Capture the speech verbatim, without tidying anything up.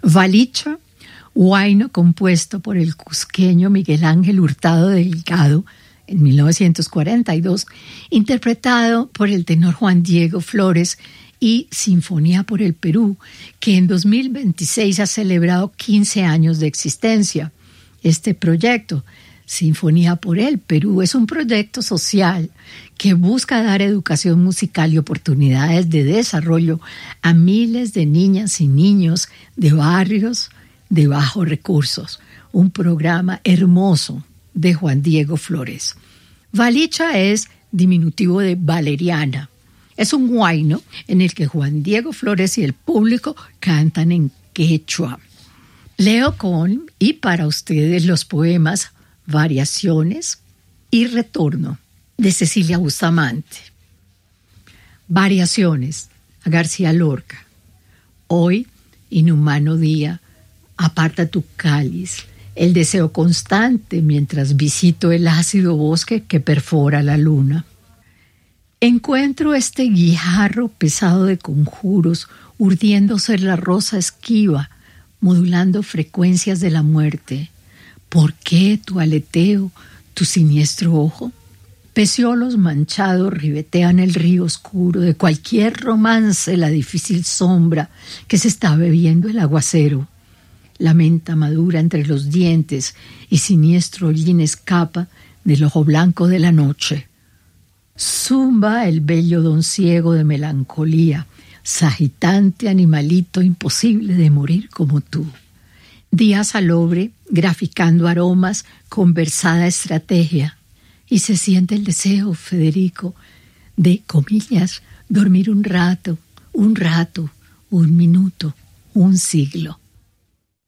Valicha, huayno compuesto por el cusqueño Miguel Ángel Hurtado Delgado en mil novecientos cuarenta y dos, interpretado por el tenor Juan Diego Flores, y Sinfonía por el Perú, que en dos mil veintiséis ha celebrado quince años de existencia. Este proyecto, Sinfonía por el Perú, es un proyecto social que busca dar educación musical y oportunidades de desarrollo a miles de niñas y niños de barrios de bajos recursos. Un programa hermoso de Juan Diego Flores. Valicha es diminutivo de valeriana. Es un huayno en el que Juan Diego Flores y el público cantan en quechua. Leo con y para ustedes los poemas Variaciones y Retorno de Cecilia Bustamante. Variaciones, a García Lorca. Hoy, inhumano día, aparta tu cáliz, el deseo constante mientras visito el ácido bosque que perfora la luna. Encuentro este guijarro pesado de conjuros, urdiéndose la rosa esquiva, modulando frecuencias de la muerte. ¿Por qué tu aleteo, tu siniestro ojo? Peciolos manchados ribetean el río oscuro de cualquier romance, la difícil sombra que se está bebiendo el aguacero. La menta madura entre los dientes y siniestro hollín escapa del ojo blanco de la noche. Zumba el bello don ciego de melancolía, sagitante animalito imposible de morir como tú. Día salobre, graficando aromas con versada estrategia. Y se siente el deseo, Federico, de, comillas, dormir un rato, un rato, un minuto, un siglo.